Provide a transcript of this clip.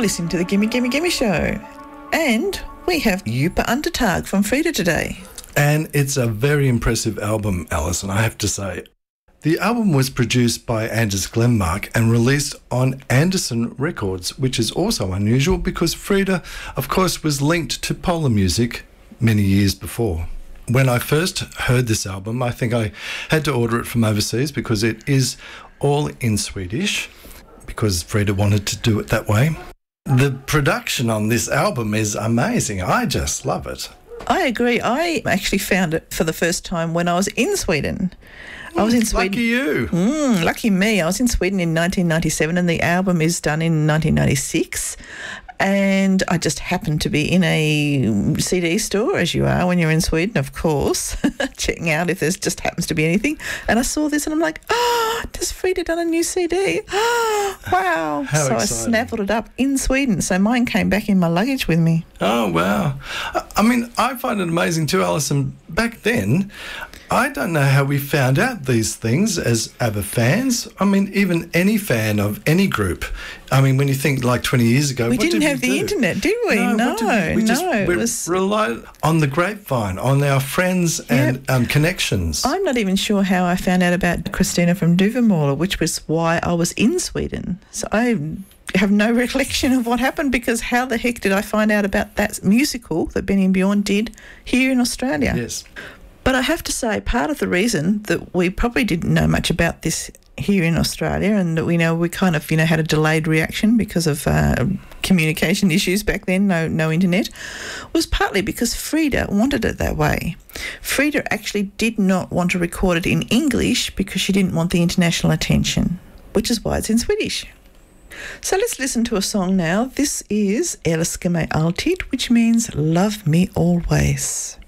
listening to the Gimme Gimme Gimme Show. And we have Jupa Undertag from Frida today. And it's a very impressive album, Alison, I have to say. The album was produced by Anders Glenmark and released on Anderson Records, which is also unusual because Frida, of course, was linked to Polar music many years before. When I first heard this album, I think I had to order it from overseas because it is all in Swedish, because Frida wanted to do it that way. The production on this album is amazing. I just love it. I agree. I actually found it for the first time when I was in Sweden. I was in Sweden. Lucky you. Lucky me. I was in Sweden in 1997 and the album is done in 1996. And I just happened to be in a CD store, as you are when you're in Sweden, of course, checking out if there's just happens to be anything. And I saw this and I'm like, does Frida done a new CD? Wow. How so exciting. I snaffled it up in Sweden. So mine came back in my luggage with me. Oh, wow. I mean, I find it amazing too, Alison. Back then, I don't know how we found out these things as ABBA fans. I mean, even any fan of any group. I mean, when you think like 20 years ago, We what didn't did have we the do? internet, did we? No, We relied on the grapevine, on our friends and connections. I'm not even sure how I found out about Christina from Duvemåla, which was why I was in Sweden. So I have no recollection of what happened because how the heck did I find out about that musical that Benny and Bjorn did here in Australia? Yes. But I have to say, part of the reason that we probably didn't know much about this here in Australia and that we kind of, had a delayed reaction because of communication issues back then, no internet, was partly because Frida wanted it that way. Frida actually did not want to record it in English because she didn't want the international attention, which is why it's in Swedish. So let's listen to a song now. This is Älska mig alltid, which means love me always.